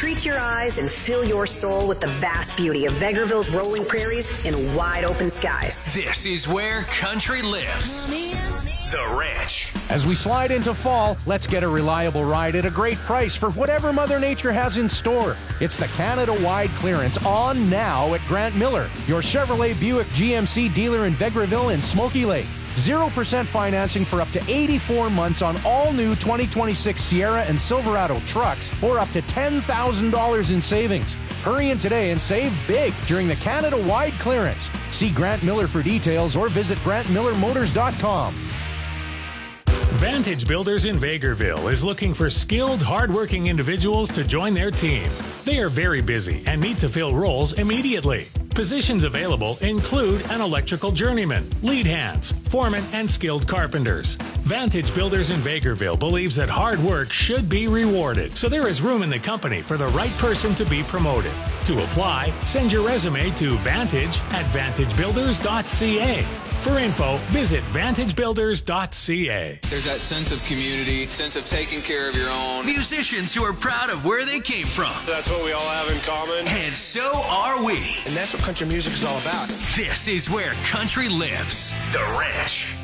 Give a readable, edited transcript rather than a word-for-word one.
Treat your eyes and fill your soul with the vast beauty of Vegreville's rolling prairies and wide open skies. This is where country lives. The Ranch. As we slide into fall, let's get a reliable ride at a great price for whatever Mother Nature has in store. It's the Canada-wide clearance on now at Grant Miller, your Chevrolet Buick GMC dealer in Vegreville and Smoky Lake. 0% financing for up to 84 months on all new 2026 Sierra and Silverado trucks, or up to $10,000 in savings. Hurry in today and save big during the Canada-wide clearance. See Grant Miller for details or visit GrantMillerMotors.com. Vantage Builders in Vegreville is looking for skilled, hardworking individuals to join their team. They are very busy and need to fill roles immediately. Positions available include an electrical journeyman, lead hands, foreman, and skilled carpenters. Vantage Builders in Vegreville believes that hard work should be rewarded, so there is room in the company for the right person to be promoted. To apply, send your resume to vantage@vantagebuilders.ca. For info, visit vantagebuilders.ca. There's that sense of community, sense of taking care of your own. Musicians who are proud of where they came from. That's what we all have in common. And so are we. And that's what country music is all about. This is where country lives. The Ranch.